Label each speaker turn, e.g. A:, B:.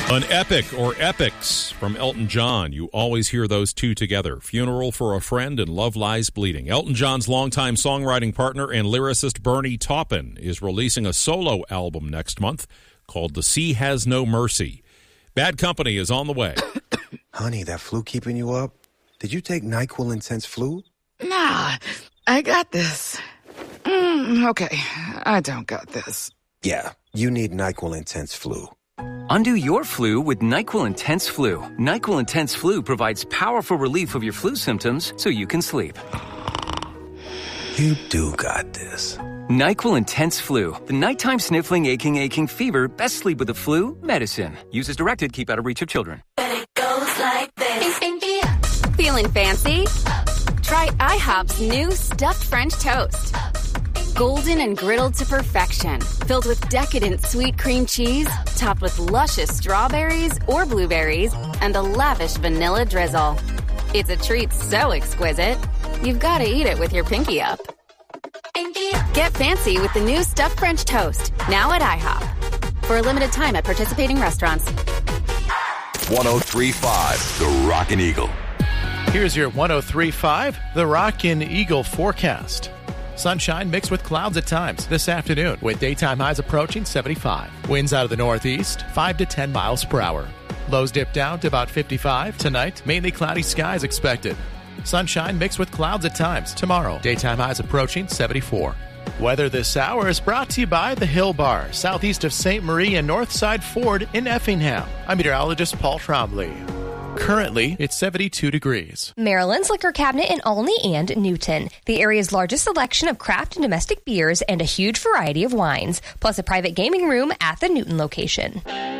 A: An epic or epics from Elton John. You always hear those two together. Funeral for a Friend and Love Lies Bleeding. Elton John's longtime songwriting partner and lyricist Bernie Taupin is releasing a solo album next month called The Sea Has No Mercy. Bad Company is on the way.
B: Honey, that flu keeping you up? Did you take NyQuil Intense Flu?
C: Nah, I got this. Okay, I don't got this.
B: Yeah, you need NyQuil Intense Flu.
D: Undo your flu with NyQuil Intense Flu. NyQuil Intense Flu provides powerful relief of your flu symptoms so you can sleep.
B: You do got this.
D: NyQuil Intense Flu. The nighttime sniffling, aching fever. Best sleep with the flu medicine. Use as directed. Keep out of reach of children.
E: But it goes like this.
F: Feeling fancy? Try IHOP's new stuffed French toast. Golden and griddled to perfection. Filled with decadent sweet cream cheese, topped with luscious strawberries or blueberries, and a lavish vanilla drizzle. It's a treat so exquisite, you've got to eat it with your pinky up. Get fancy with the new stuffed French toast, now at IHOP. For a limited time at participating restaurants.
G: 103.5, The Rockin' Eagle.
H: Here's your 103.5, The Rockin' Eagle forecast. Sunshine mixed with clouds at times this afternoon, with daytime highs approaching 75. Winds out of the northeast, 5 to 10 miles per hour. Lows dip down to about 55. Tonight, mainly cloudy skies expected. Sunshine mixed with clouds at times. Tomorrow, daytime highs approaching 74. Weather this hour is brought to you by the Hill Bar, southeast of St. Marie and Northside Ford in Effingham. I'm meteorologist Paul Trombley. Currently, it's 72 degrees.
I: Maryland's Liquor Cabinet in Olney and Newton. The area's largest selection of craft and domestic beers and a huge variety of wines, plus a private gaming room at the Newton location.